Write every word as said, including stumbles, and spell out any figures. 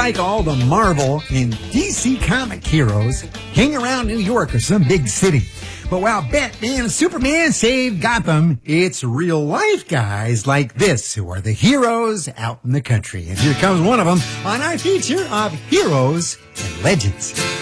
like all the Marvel and D C comic heroes hang around New York or some big city. But while Batman and Superman saved Gotham, it's real life guys like this who are the heroes out in the country. And here comes one of them on our feature of Heroes and Legends.